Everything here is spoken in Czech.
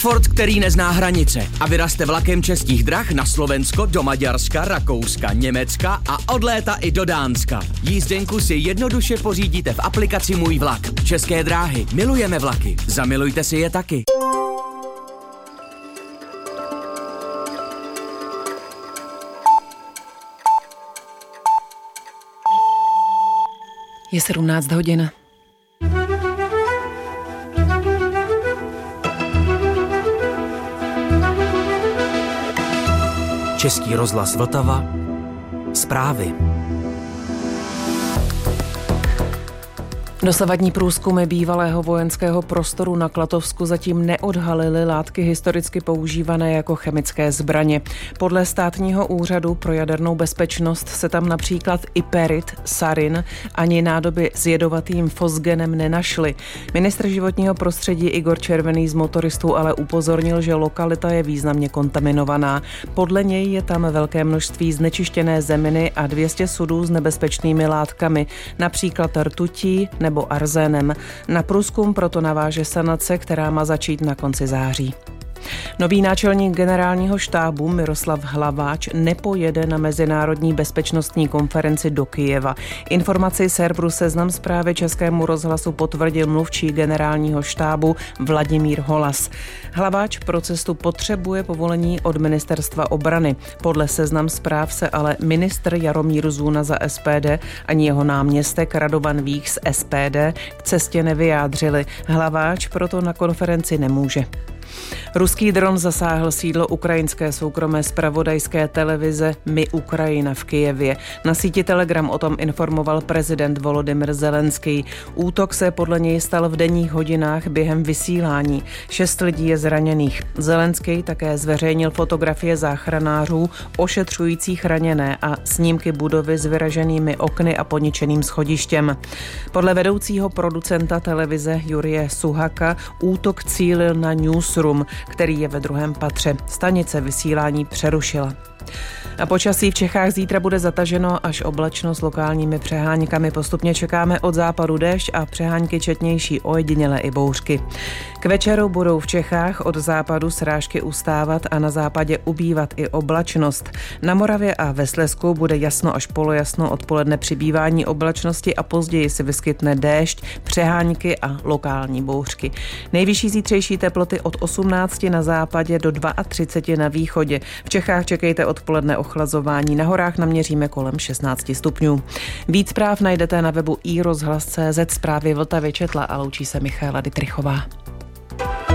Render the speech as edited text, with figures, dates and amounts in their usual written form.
Transport, který nezná hranice a vyraste vlakem Českých drah na Slovensko, do Maďarska, Rakouska, Německa a od léta i do Dánska. Jízdenku si jednoduše pořídíte v aplikaci Můj vlak. České dráhy. Milujeme vlaky. Zamilujte si je taky. Je 17 hodin. Český rozhlas Vltava. Zprávy. Dosavadní průzkumy bývalého vojenského prostoru na Klatovsku zatím neodhalily látky historicky používané jako chemické zbraně. Podle Státního úřadu pro jadernou bezpečnost se tam například iperit, sarin ani nádoby s jedovatým fosgenem nenašly. Ministr životního prostředí Igor Červený z motoristů ale upozornil, že lokalita je významně kontaminovaná. Podle něj je tam velké množství znečištěné zeminy a 200 sudů s nebezpečnými látkami, například rtutí nebo arzénem. Na průzkum proto naváže sanace, která má začít na konci září. Nový náčelník generálního štábu Miroslav Hlaváč nepojede na mezinárodní bezpečnostní konferenci do Kyjeva. Informaci serveru Seznam Zprávy Českému rozhlasu potvrdil mluvčí generálního štábu Vladimír Holas. Hlaváč pro cestu potřebuje povolení od ministerstva obrany. Podle Seznam Zpráv se ale ministr Jaromír Zůna za SPD ani jeho náměstek Radovan Vích z SPD k cestě nevyjádřili. Hlaváč proto na konferenci nemůže. Ruský dron zasáhl sídlo ukrajinské soukromé zpravodajské televize My Ukrajina v Kyjevě. Na síti Telegram o tom informoval prezident Volodymyr Zelenský. Útok se podle něj stal v denních hodinách během vysílání. 6 lidí je zraněných. Zelenský také zveřejnil fotografie záchranářů ošetřujících raněné a snímky budovy s vyraženými okny a poničeným schodištěm. Podle vedoucího producenta televize Jurije Suhaka útok cílil na Newsroom, který je ve 2. patře. Stanice vysílání přerušila. A počasí v Čechách zítra bude zataženo až oblačno s lokálními přeháňkami. Postupně čekáme od západu déšť a přehánky četnější, ojedinělé i bouřky. K večeru budou v Čechách od západu srážky ustávat a na západě ubývat i oblačnost. Na Moravě a ve Slezsku bude jasno až polojasno, odpoledne přibývání oblačnosti a později se vyskytne déšť, přehánky a lokální bouřky. Nejvyšší zítřejší teploty od 18 na západě do 32 na východě. V Čechách čekejte odpoledne ochlazování, na horách naměříme kolem 16 stupňů. Víc zpráv najdete na webu iRozhlas.cz. Zprávy Vltavy četla a loučí se Michaela Dytrichová.